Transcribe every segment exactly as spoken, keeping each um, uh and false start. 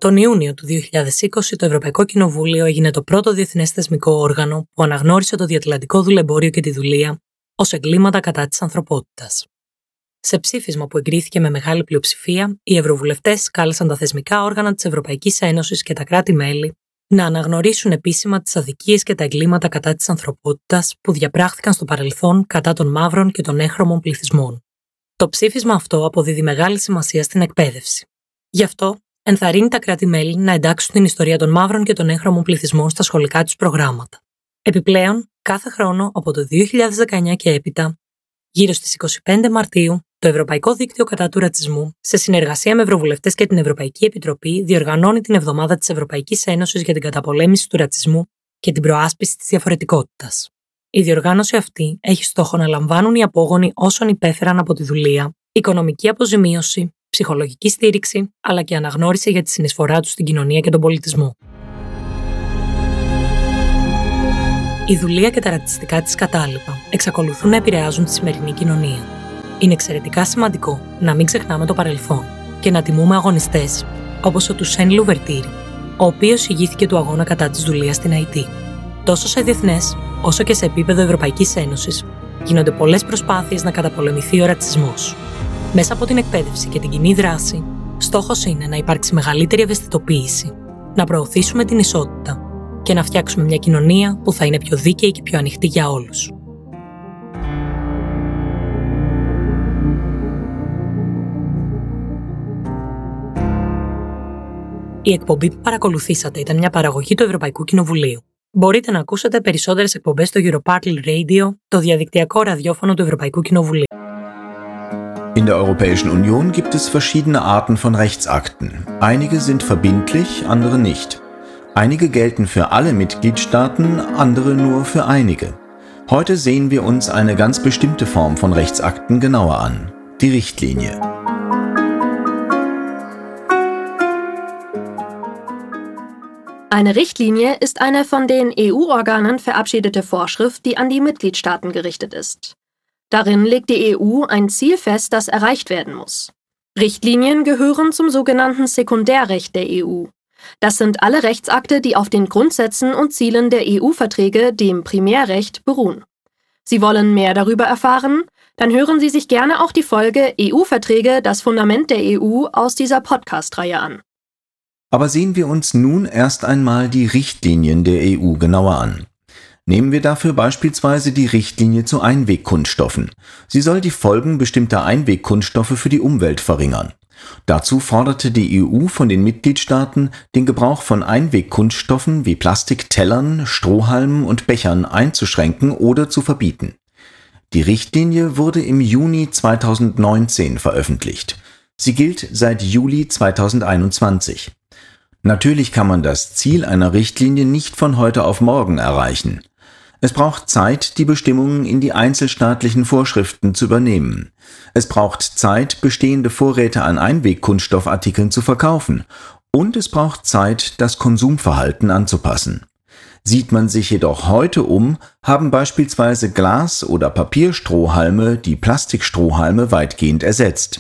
Τον Ιούνιο του δύο χιλιάδες είκοσι, το Ευρωπαϊκό Κοινοβούλιο έγινε το πρώτο διεθνές θεσμικό όργανο που αναγνώρισε το διατλαντικό δουλεμπόριο και τη δουλεία ως εγκλήματα κατά της ανθρωπότητας. Σε ψήφισμα που εγκρίθηκε με μεγάλη πλειοψηφία, οι ευρωβουλευτές κάλεσαν τα θεσμικά όργανα της Ευρωπαϊκής Ένωσης και τα κράτη-μέλη να αναγνωρίσουν επίσημα τις αδικίες και τα εγκλήματα κατά της ανθρωπότητας που διαπράχθηκαν στο παρελθόν κατά των μαύρων και των έγχρωμων πληθυσμών. Το ψήφισμα αυτό αποδίδει μεγάλη σημασία στην εκπαίδευση. Γι' αυτό, ενθαρρύνει τα κράτη-μέλη να εντάξουν την ιστορία των μαύρων και των έγχρωμων πληθυσμών στα σχολικά τους προγράμματα. Επιπλέον, κάθε χρόνο από το δύο χιλιάδες δεκαεννιά και έπειτα, γύρω στις είκοσι πέντε Μαρτίου, το Ευρωπαϊκό Δίκτυο κατά του Ρατσισμού, σε συνεργασία με ευρωβουλευτές και την Ευρωπαϊκή Επιτροπή, διοργανώνει την Εβδομάδα της Ευρωπαϊκής Ένωσης για την καταπολέμηση του ρατσισμού και την προάσπιση της διαφορετικότητας. Η διοργάνωση αυτή έχει στόχο να λαμβάνουν οι απόγονοι όσων υπέφεραν από τη δουλεία, οικονομική αποζημίωση, ψυχολογική στήριξη, αλλά και αναγνώριση για τη συνεισφορά τους στην κοινωνία και τον πολιτισμό. Η δουλεία και τα ρατσιστικά της κατάλοιπα εξακολουθούν να επηρεάζουν τη σημερινή κοινωνία. Είναι εξαιρετικά σημαντικό να μην ξεχνάμε το παρελθόν και να τιμούμε αγωνιστές όπως ο Τουσέν Λουβερτήρη, ο οποίος ηγήθηκε του αγώνα κατά της δουλείας στην Αϊτή. Τόσο σε διεθνές, όσο και σε επίπεδο Ευρωπαϊκής Ένωσης, γίνονται πολλές προσπάθειες να καταπολεμηθεί ο ρατσισμός. Μέσα από την εκπαίδευση και την κοινή δράση, στόχος είναι να υπάρξει μεγαλύτερη ευαισθητοποίηση, να προωθήσουμε την ισότητα και να φτιάξουμε μια κοινωνία που θα είναι πιο δίκαιη και πιο ανοιχτή για όλους. Η εκπομπή που παρακολουθήσατε ήταν μια παραγωγή του Ευρωπαϊκού Κοινοβουλίου. Μπορείτε να ακούσετε περισσότερες εκπομπές στο Europartly Radio, το διαδικτυακό ραδιόφωνο του Ευρωπαϊκού Κοινοβουλίου. In der Europäischen Union gibt es verschiedene Arten von Rechtsakten. Einige sind verbindlich, andere nicht. Einige gelten für alle Mitgliedstaaten, andere nur für einige. Heute sehen wir uns eine ganz bestimmte Form von Rechtsakten genauer an: die Richtlinie. Eine Richtlinie ist eine von den E U-Organen verabschiedete Vorschrift, die an die Mitgliedstaaten gerichtet ist. Darin legt die E U ein Ziel fest, das erreicht werden muss. Richtlinien gehören zum sogenannten Sekundärrecht der E U. Das sind alle Rechtsakte, die auf den Grundsätzen und Zielen der E U-Verträge, dem Primärrecht, beruhen. Sie wollen mehr darüber erfahren? Dann hören Sie sich gerne auch die Folge E U-Verträge, das Fundament der E U aus dieser Podcast-Reihe an. Aber sehen wir uns nun erst einmal die Richtlinien der E U genauer an. Nehmen wir dafür beispielsweise die Richtlinie zu Einwegkunststoffen. Sie soll die Folgen bestimmter Einwegkunststoffe für die Umwelt verringern. Dazu forderte die E U von den Mitgliedstaaten, den Gebrauch von Einwegkunststoffen wie Plastiktellern, Strohhalmen und Bechern einzuschränken oder zu verbieten. Die Richtlinie wurde im Juni zweitausendneunzehn veröffentlicht. Sie gilt seit Juli zweitausendeinundzwanzig. Natürlich kann man das Ziel einer Richtlinie nicht von heute auf morgen erreichen. Es braucht Zeit, die Bestimmungen in die einzelstaatlichen Vorschriften zu übernehmen. Es braucht Zeit, bestehende Vorräte an Einwegkunststoffartikeln zu verkaufen. Und es braucht Zeit, das Konsumverhalten anzupassen. Sieht man sich jedoch heute um, haben beispielsweise Glas- oder Papierstrohhalme die Plastikstrohhalme weitgehend ersetzt.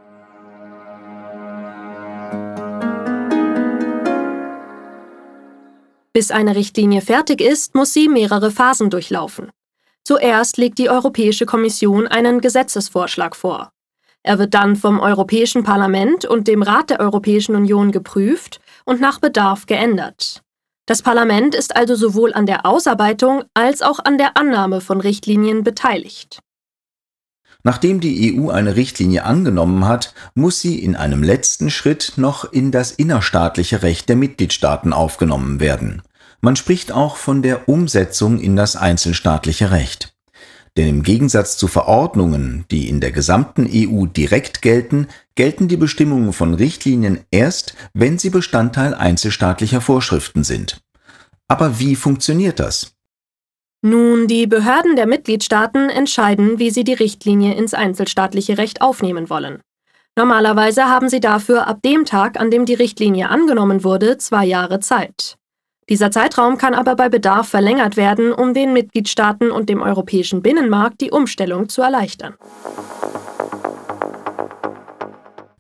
Bis eine Richtlinie fertig ist, muss sie mehrere Phasen durchlaufen. Zuerst legt die Europäische Kommission einen Gesetzesvorschlag vor. Er wird dann vom Europäischen Parlament und dem Rat der Europäischen Union geprüft und nach Bedarf geändert. Das Parlament ist also sowohl an der Ausarbeitung als auch an der Annahme von Richtlinien beteiligt. Nachdem die E U eine Richtlinie angenommen hat, muss sie in einem letzten Schritt noch in das innerstaatliche Recht der Mitgliedstaaten aufgenommen werden. Man spricht auch von der Umsetzung in das einzelstaatliche Recht. Denn im Gegensatz zu Verordnungen, die in der gesamten E U direkt gelten, gelten die Bestimmungen von Richtlinien erst, wenn sie Bestandteil einzelstaatlicher Vorschriften sind. Aber wie funktioniert das? Nun, die Behörden der Mitgliedstaaten entscheiden, wie sie die Richtlinie ins einzelstaatliche Recht aufnehmen wollen. Normalerweise haben sie dafür ab dem Tag, an dem die Richtlinie angenommen wurde, zwei Jahre Zeit. Dieser Zeitraum kann aber bei Bedarf verlängert werden, um den Mitgliedstaaten und dem europäischen Binnenmarkt die Umstellung zu erleichtern.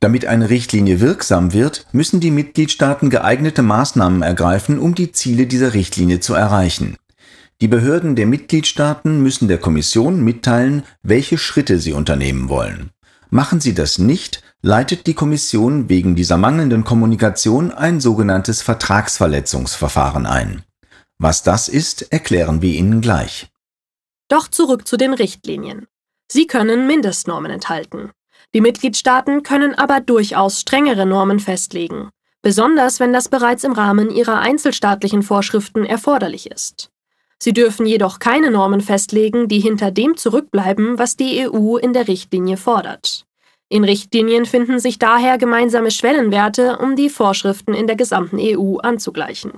Damit eine Richtlinie wirksam wird, müssen die Mitgliedstaaten geeignete Maßnahmen ergreifen, um die Ziele dieser Richtlinie zu erreichen. Die Behörden der Mitgliedstaaten müssen der Kommission mitteilen, welche Schritte sie unternehmen wollen. Machen sie das nicht, leitet die Kommission wegen dieser mangelnden Kommunikation ein sogenanntes Vertragsverletzungsverfahren ein. Was das ist, erklären wir Ihnen gleich. Doch zurück zu den Richtlinien. Sie können Mindestnormen enthalten. Die Mitgliedstaaten können aber durchaus strengere Normen festlegen, besonders wenn das bereits im Rahmen ihrer einzelstaatlichen Vorschriften erforderlich ist. Sie dürfen jedoch keine Normen festlegen, die hinter dem zurückbleiben, was die E U in der Richtlinie fordert. In Richtlinien finden sich daher gemeinsame Schwellenwerte, um die Vorschriften in der gesamten E U anzugleichen.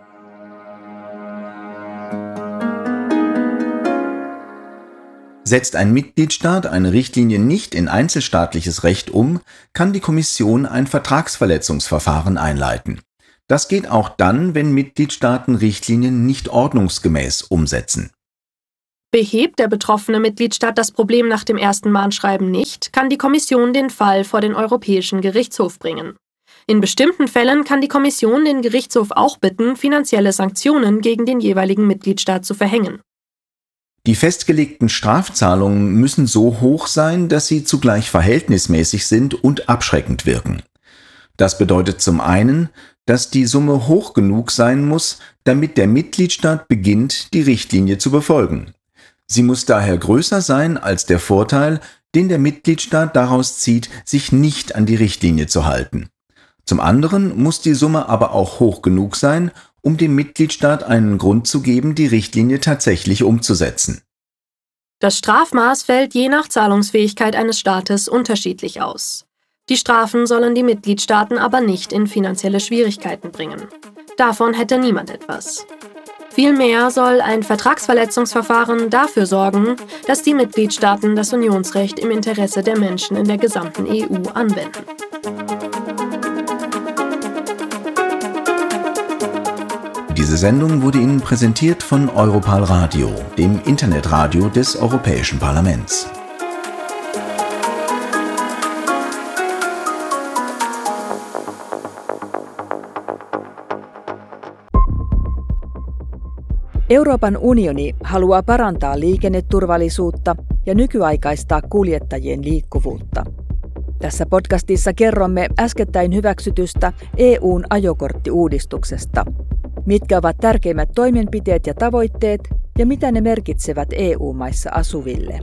Setzt ein Mitgliedstaat eine Richtlinie nicht in einzelstaatliches Recht um, kann die Kommission ein Vertragsverletzungsverfahren einleiten. Das geht auch dann, wenn Mitgliedstaaten Richtlinien nicht ordnungsgemäß umsetzen. Behebt der betroffene Mitgliedstaat das Problem nach dem ersten Mahnschreiben nicht, kann die Kommission den Fall vor den Europäischen Gerichtshof bringen. In bestimmten Fällen kann die Kommission den Gerichtshof auch bitten, finanzielle Sanktionen gegen den jeweiligen Mitgliedstaat zu verhängen. Die festgelegten Strafzahlungen müssen so hoch sein, dass sie zugleich verhältnismäßig sind und abschreckend wirken. Das bedeutet zum einen, dass die Summe hoch genug sein muss, damit der Mitgliedstaat beginnt, die Richtlinie zu befolgen. Sie muss daher größer sein als der Vorteil, den der Mitgliedstaat daraus zieht, sich nicht an die Richtlinie zu halten. Zum anderen muss die Summe aber auch hoch genug sein, um dem Mitgliedstaat einen Grund zu geben, die Richtlinie tatsächlich umzusetzen. Das Strafmaß fällt je nach Zahlungsfähigkeit eines Staates unterschiedlich aus. Die Strafen sollen die Mitgliedstaaten aber nicht in finanzielle Schwierigkeiten bringen. Davon hätte niemand etwas. Vielmehr soll ein Vertragsverletzungsverfahren dafür sorgen, dass die Mitgliedstaaten das Unionsrecht im Interesse der Menschen in der gesamten E U anwenden. Diese Sendung wurde Ihnen präsentiert von Europal Radio, dem Internetradio des Europäischen Parlaments. Euroopan unioni haluaa parantaa liikenneturvallisuutta ja nykyaikaistaa kuljettajien liikkuvuutta. Tässä podcastissa kerromme äskettäin hyväksytystä E U:n ajokorttiuudistuksesta. Mitkä ovat tärkeimmät toimenpiteet ja tavoitteet ja mitä ne merkitsevät E U-maissa asuville?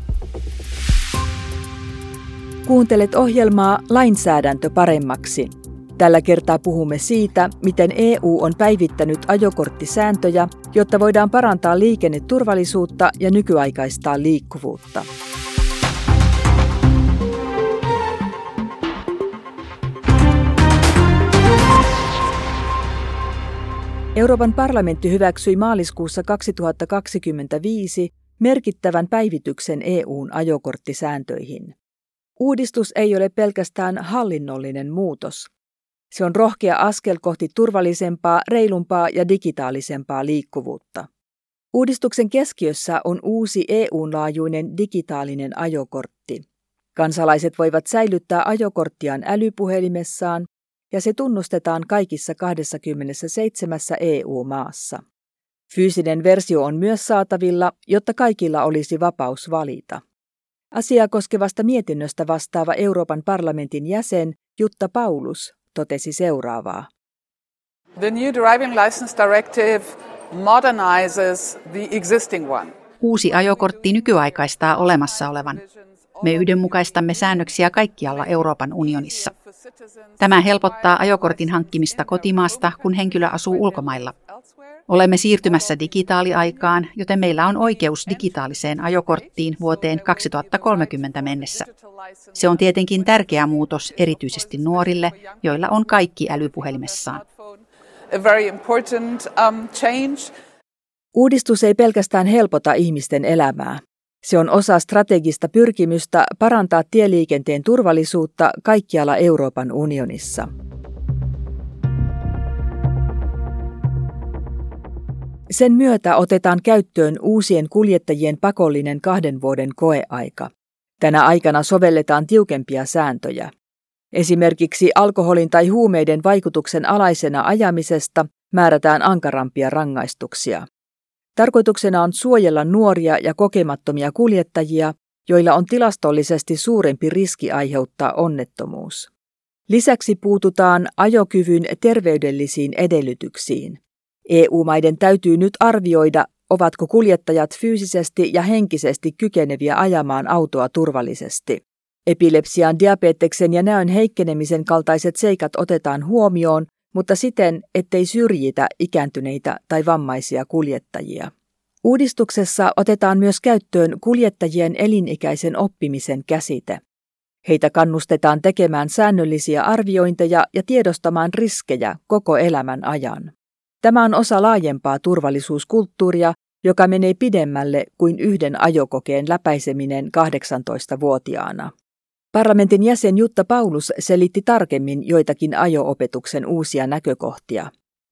Kuuntelet ohjelmaa Lainsäädäntö paremmaksi. Tällä kertaa puhumme siitä, miten E U on päivittänyt ajokorttisääntöjä, jotta voidaan parantaa liikenneturvallisuutta ja nykyaikaistaa liikkuvuutta. Euroopan parlamentti hyväksyi maaliskuussa kaksituhattakaksikymmentäviisi merkittävän päivityksen E U:n ajokorttisääntöihin. Uudistus ei ole pelkästään hallinnollinen muutos. Se on rohkea askel kohti turvallisempaa, reilumpaa ja digitaalisempaa liikkuvuutta. Uudistuksen keskiössä on uusi E U:n laajuinen digitaalinen ajokortti. Kansalaiset voivat säilyttää ajokorttiaan älypuhelimessaan ja se tunnustetaan kaikissa kaksikymmentäseitsemässä E U-maassa. Fyysinen versio on myös saatavilla, jotta kaikilla olisi vapaus valita. Asiaa koskevasta mietinnöstä vastaava Euroopan parlamentin jäsen Jutta Paulus totesi seuraavaa. The new driving license directive modernizes the existing one. Uusi ajokortti nykyaikaistaa olemassa olevan. Me yhdenmukaistamme säännöksiä kaikkialla Euroopan unionissa. Tämä helpottaa ajokortin hankkimista kotimaasta, kun henkilö asuu ulkomailla. Olemme siirtymässä digitaaliaikaan, joten meillä on oikeus digitaaliseen ajokorttiin vuoteen kaksituhattakolmekymmentä mennessä. Se on tietenkin tärkeä muutos erityisesti nuorille, joilla on kaikki älypuhelimessaan. Uudistus ei pelkästään helpota ihmisten elämää. Se on osa strategista pyrkimystä parantaa tieliikenteen turvallisuutta kaikkialla Euroopan unionissa. Sen myötä otetaan käyttöön uusien kuljettajien pakollinen kahden vuoden koeaika. Tänä aikana sovelletaan tiukempia sääntöjä. Esimerkiksi alkoholin tai huumeiden vaikutuksen alaisena ajamisesta määrätään ankarampia rangaistuksia. Tarkoituksena on suojella nuoria ja kokemattomia kuljettajia, joilla on tilastollisesti suurempi riski aiheuttaa onnettomuus. Lisäksi puututaan ajokyvyn terveydellisiin edellytyksiin. E U-maiden täytyy nyt arvioida, ovatko kuljettajat fyysisesti ja henkisesti kykeneviä ajamaan autoa turvallisesti. Epilepsian, diabeteksen ja näön heikkenemisen kaltaiset seikat otetaan huomioon, mutta siten, ettei syrjitä ikääntyneitä tai vammaisia kuljettajia. Uudistuksessa otetaan myös käyttöön kuljettajien elinikäisen oppimisen käsite. Heitä kannustetaan tekemään säännöllisiä arviointeja ja tiedostamaan riskejä koko elämän ajan. Tämä on osa laajempaa turvallisuuskulttuuria, joka menee pidemmälle kuin yhden ajokokeen läpäiseminen kahdeksantoistavuotiaana. Parlamentin jäsen Jutta Paulus selitti tarkemmin joitakin ajo-opetuksen uusia näkökohtia.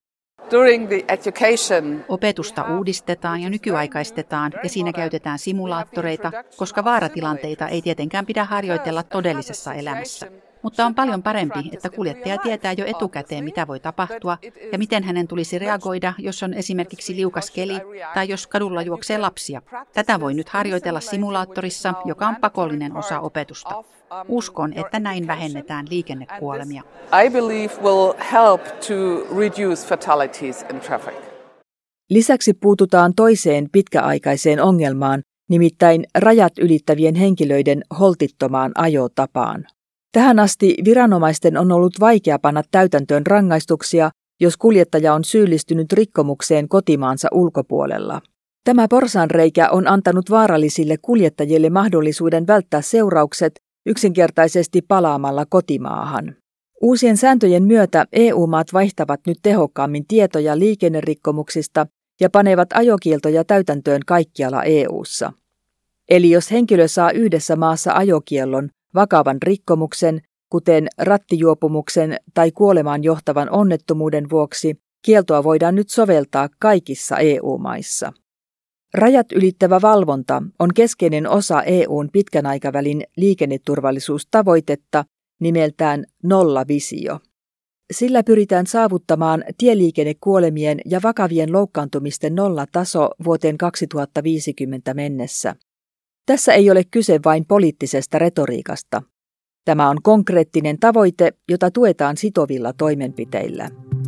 Opetusta uudistetaan ja nykyaikaistetaan ja siinä käytetään simulaattoreita, koska vaaratilanteita ei tietenkään pidä harjoitella todellisessa elämässä. Mutta on paljon parempi, että kuljettaja tietää jo etukäteen, mitä voi tapahtua ja miten hänen tulisi reagoida, jos on esimerkiksi liukas keli tai jos kadulla juoksee lapsia. Tätä voi nyt harjoitella simulaattorissa, joka on pakollinen osa opetusta. Uskon, että näin vähennetään liikennekuolemia. I believe will help to reduce fatalities in traffic. Lisäksi puututaan toiseen pitkäaikaiseen ongelmaan, nimittäin rajat ylittävien henkilöiden holtittomaan ajotapaan. Tähän asti viranomaisten on ollut vaikea panna täytäntöön rangaistuksia, jos kuljettaja on syyllistynyt rikkomukseen kotimaansa ulkopuolella. Tämä porsaanreikä on antanut vaarallisille kuljettajille mahdollisuuden välttää seuraukset yksinkertaisesti palaamalla kotimaahan. Uusien sääntöjen myötä E U-maat vaihtavat nyt tehokkaammin tietoja liikennerikkomuksista ja panevat ajokieltoja täytäntöön kaikkialla E U:ssa. Eli jos henkilö saa yhdessä maassa ajokiellon, vakavan rikkomuksen, kuten rattijuopumuksen tai kuolemaan johtavan onnettomuuden vuoksi, kieltoa voidaan nyt soveltaa kaikissa E U-maissa. Rajat ylittävä valvonta on keskeinen osa E U:n pitkän aikavälin liikenneturvallisuustavoitetta nimeltään nollavisio. Sillä pyritään saavuttamaan tieliikennekuolemien ja vakavien loukkaantumisten nollataso vuoteen kaksituhattaviisikymmentä mennessä. Tässä ei ole kyse vain poliittisesta retoriikasta. Tämä on konkreettinen tavoite, jota tuetaan sitovilla toimenpiteillä.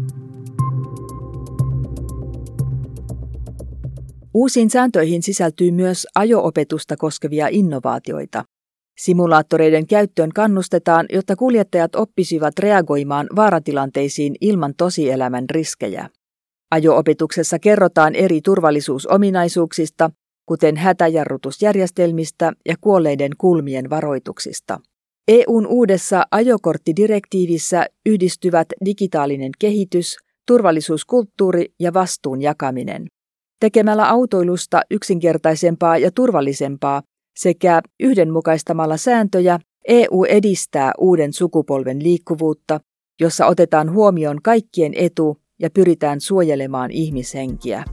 Uusiin sääntöihin sisältyy myös ajo-opetusta koskevia innovaatioita. Simulaattoreiden käyttöön kannustetaan, jotta kuljettajat oppisivat reagoimaan vaaratilanteisiin ilman tosielämän riskejä. Ajo-opetuksessa kerrotaan eri turvallisuusominaisuuksista, kuten hätäjarrutusjärjestelmistä ja kuolleiden kulmien varoituksista. E U:n uudessa ajokorttidirektiivissä yhdistyvät digitaalinen kehitys, turvallisuuskulttuuri ja vastuun jakaminen. Tekemällä autoilusta yksinkertaisempaa ja turvallisempaa sekä yhdenmukaistamalla sääntöjä, E U edistää uuden sukupolven liikkuvuutta, jossa otetaan huomioon kaikkien etu ja pyritään suojelemaan ihmishenkiä.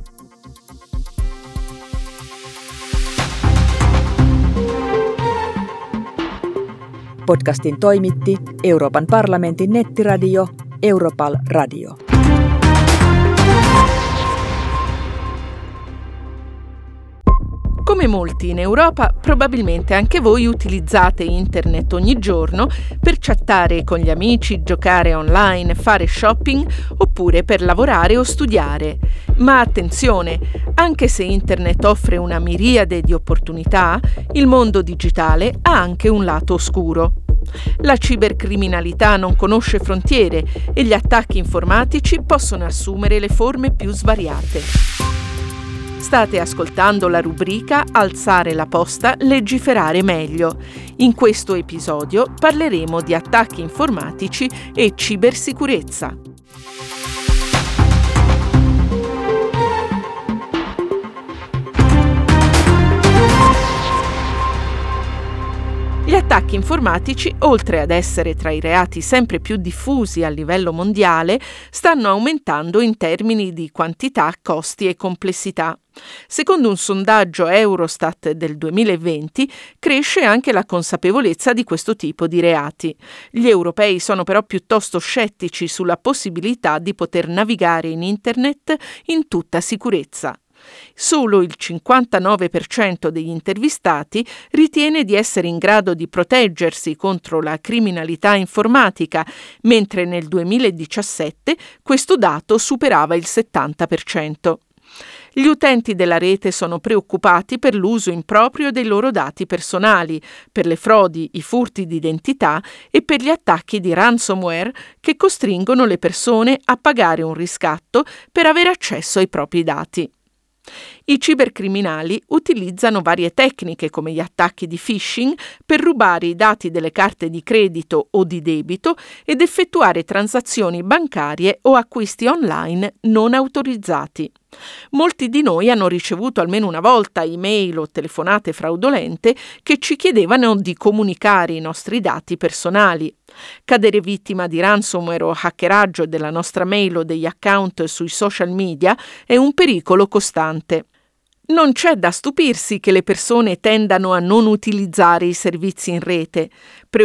Podcastin toimitti Euroopan parlamentin nettiradio Europal Radio. Come molti in Europa, probabilmente anche voi utilizzate internet ogni giorno per chattare con gli amici, giocare online, fare shopping oppure per lavorare o studiare. Ma attenzione, anche se internet offre una miriade di opportunità, il mondo digitale ha anche un lato oscuro. La cibercriminalità non conosce frontiere e gli attacchi informatici possono assumere le forme più svariate. State ascoltando la rubrica Alzare la posta, legiferare meglio. In questo episodio parleremo di attacchi informatici e cibersicurezza. Gli attacchi informatici, oltre ad essere tra i reati sempre più diffusi a livello mondiale, stanno aumentando in termini di quantità, costi e complessità. Secondo un sondaggio Eurostat del duemilaventi, cresce anche la consapevolezza di questo tipo di reati. Gli europei sono però piuttosto scettici sulla possibilità di poter navigare in Internet in tutta sicurezza. Solo il cinquantanove per cento degli intervistati ritiene di essere in grado di proteggersi contro la criminalità informatica, mentre nel duemiladiciassette questo dato superava il settanta per cento. Gli utenti della rete sono preoccupati per l'uso improprio dei loro dati personali, per le frodi, i furti di identità e per gli attacchi di ransomware che costringono le persone a pagare un riscatto per avere accesso ai propri dati. I cibercriminali utilizzano varie tecniche come gli attacchi di phishing per rubare i dati delle carte di credito o di debito ed effettuare transazioni bancarie o acquisti online non autorizzati. Molti di noi hanno ricevuto almeno una volta email o telefonate fraudolente che ci chiedevano di comunicare i nostri dati personali. Cadere vittima di ransomware o hackeraggio della nostra mail o degli account sui social media è un pericolo costante. Non c'è da stupirsi che le persone tendano a non utilizzare i servizi in rete.